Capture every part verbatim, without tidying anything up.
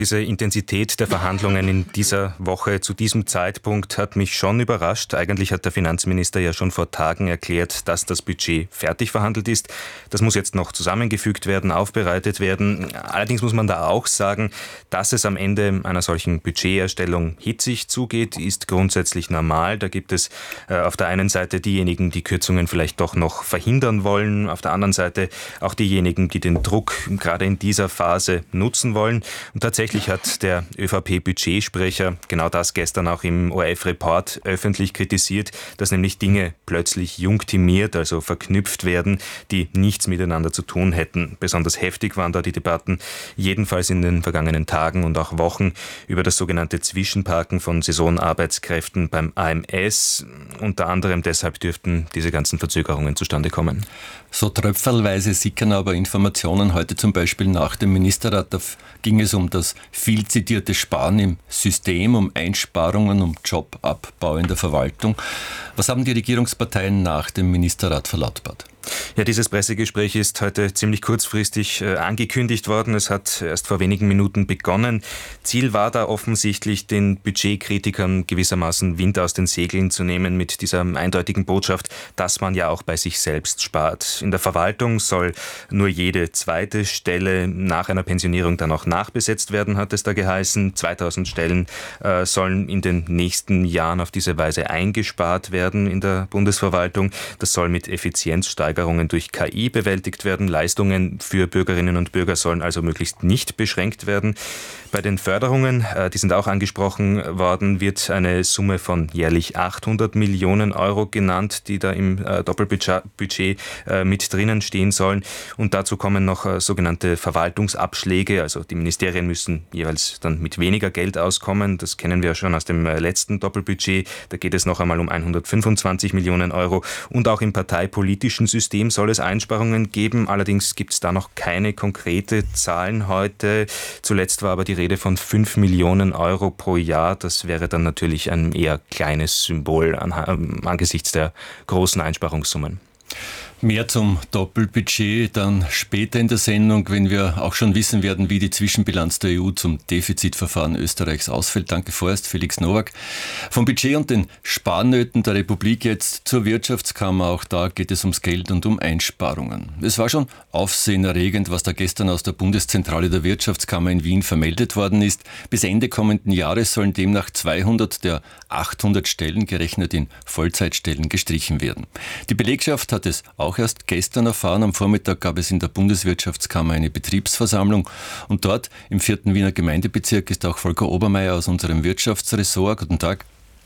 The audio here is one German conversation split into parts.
Diese Intensität der Verhandlungen in dieser Woche zu diesem Zeitpunkt hat mich schon überrascht. Eigentlich hat der Finanzminister ja schon vor Tagen erklärt, dass das Budget fertig verhandelt ist. Das muss jetzt noch zusammengefügt werden, aufbereitet werden. Allerdings muss man da auch sagen, dass es am Ende einer solchen Budgeterstellung hitzig zugeht, ist grundsätzlich normal. Da gibt es äh, auf der einen Seite diejenigen, die Kürzungen vielleicht doch noch verhindern wollen, auf der anderen Seite auch diejenigen, die den Druck gerade in dieser Phase nutzen wollen. Und tatsächlich hat der ÖVP-Budgetsprecher genau das gestern auch im O R F-Report öffentlich kritisiert, dass nämlich Dinge plötzlich junktiert, also verknüpft werden, die nichts miteinander zu tun hätten. Besonders heftig waren da die Debatten, jedenfalls in den vergangenen Tagen und auch Wochen, über das sogenannte Zwischenparken von Saisonarbeitskräften beim A M S. Unter anderem deshalb dürften diese ganzen Verzögerungen zustande kommen. So tröpfelweise sickern aber Informationen heute zum Beispiel nach dem Ministerrat. Da ging es um das viel zitierte Sparen im System, um Einsparungen, um Jobabbau in der Verwaltung. Was haben die Regierungsparteien nach dem Ministerrat verlautbart? Ja, dieses Pressegespräch ist heute ziemlich kurzfristig äh, angekündigt worden. Es hat erst vor wenigen Minuten begonnen. Ziel war da offensichtlich, den Budgetkritikern gewissermaßen Wind aus den Segeln zu nehmen mit dieser eindeutigen Botschaft, dass man ja auch bei sich selbst spart. In der Verwaltung soll nur jede zweite Stelle nach einer Pensionierung dann auch nachbesetzt werden, hat es da geheißen. zweitausend Stellen äh, sollen in den nächsten Jahren auf diese Weise eingespart werden in der Bundesverwaltung. Das soll mit Effizienzsteigerung durch K I bewältigt werden. Leistungen für Bürgerinnen und Bürger sollen also möglichst nicht beschränkt werden. Bei den Förderungen, die sind auch angesprochen worden, wird eine Summe von jährlich achthundert Millionen Euro genannt, die da im Doppelbudget mit drinnen stehen sollen. Und dazu kommen noch sogenannte Verwaltungsabschläge. Also die Ministerien müssen jeweils dann mit weniger Geld auskommen. Das kennen wir schon aus dem letzten Doppelbudget. Da geht es noch einmal um hundertfünfundzwanzig Millionen Euro. Und auch im parteipolitischen System soll es Einsparungen geben. Allerdings gibt es da noch keine konkrete Zahlen heute. Zuletzt war aber die Rede von fünf Millionen Euro pro Jahr. Das wäre dann natürlich ein eher kleines Symbol an, angesichts der großen Einsparungssummen. Mehr zum Doppelbudget dann später in der Sendung, wenn wir auch schon wissen werden, wie die Zwischenbilanz der E U zum Defizitverfahren Österreichs ausfällt. Danke vorerst, Felix Nowak. Vom Budget und den Sparnöten der Republik jetzt zur Wirtschaftskammer. Auch da geht es ums Geld und um Einsparungen. Es war schon aufsehenerregend, was da gestern aus der Bundeszentrale der Wirtschaftskammer in Wien vermeldet worden ist. Bis Ende kommenden Jahres sollen demnach zweihundert der achthundert Stellen, gerechnet in Vollzeitstellen, gestrichen werden. Die Belegschaft hat es auch Auch erst gestern erfahren. Am Vormittag gab es in der Bundeswirtschaftskammer eine Betriebsversammlung und dort im vierten Wiener Gemeindebezirk ist auch Volker Obermeier aus unserem Wirtschaftsressort. Guten Tag.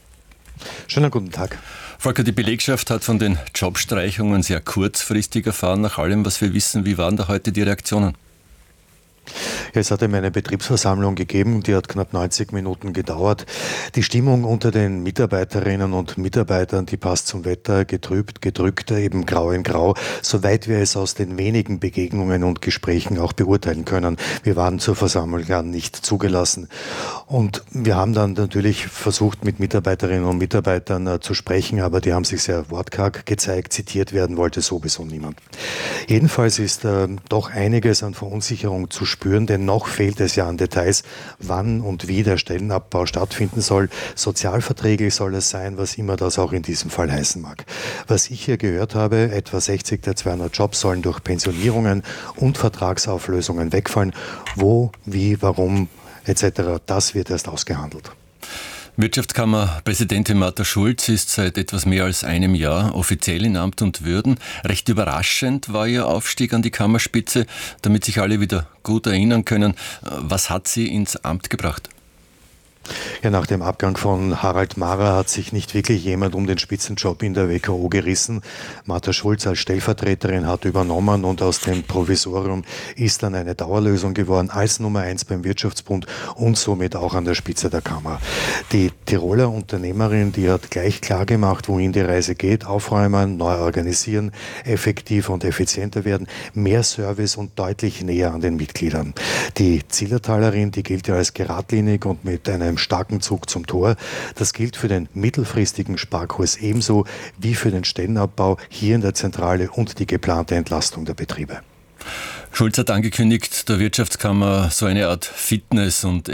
Schönen guten Tag. Volker, die Belegschaft hat von den Jobstreichungen sehr kurzfristig erfahren. Nach allem, was wir wissen, wie waren da heute die Reaktionen? Ja, es hat eben eine Betriebsversammlung gegeben, die hat knapp neunzig Minuten gedauert. Die Stimmung unter den Mitarbeiterinnen und Mitarbeitern, die passt zum Wetter, getrübt, gedrückt, eben grau in grau, soweit wir es aus den wenigen Begegnungen und Gesprächen auch beurteilen können. Wir waren zur Versammlung nicht zugelassen. Und wir haben dann natürlich versucht, mit Mitarbeiterinnen und Mitarbeitern äh, zu sprechen, aber die haben sich sehr wortkarg gezeigt, zitiert werden wollte sowieso niemand. Jedenfalls ist äh, doch einiges an Verunsicherung zu spüren, denn noch fehlt es ja an Details, wann und wie der Stellenabbau stattfinden soll. Sozialverträglich soll es sein, was immer das auch in diesem Fall heißen mag. Was ich hier gehört habe, etwa sechzig der zweihundert Jobs sollen durch Pensionierungen und Vertragsauflösungen wegfallen. Wo, wie, warum et cetera, das wird erst ausgehandelt. Wirtschaftskammerpräsidentin Martha Schulz ist seit etwas mehr als einem Jahr offiziell in Amt und Würden. Recht überraschend war ihr Aufstieg an die Kammerspitze, damit sich alle wieder gut erinnern können. Was hat sie ins Amt gebracht? Ja, nach dem Abgang von Harald Mahrer hat sich nicht wirklich jemand um den Spitzenjob in der W K O gerissen. Martha Schulz als Stellvertreterin hat übernommen und aus dem Provisorium ist dann eine Dauerlösung geworden als Nummer eins beim Wirtschaftsbund und somit auch an der Spitze der Kammer. Die Tiroler Unternehmerin, die hat gleich klar gemacht, wohin die Reise geht, aufräumen, neu organisieren, effektiv und effizienter werden, mehr Service und deutlich näher an den Mitgliedern. Die Zillertalerin, die gilt ja als geradlinig und mit einem starken Zug zum Tor. Das gilt für den mittelfristigen Sparkurs ebenso wie für den Stellenabbau hier in der Zentrale und die geplante Entlastung der Betriebe. Scholz hat angekündigt, der Wirtschaftskammer so eine Art Fitness- und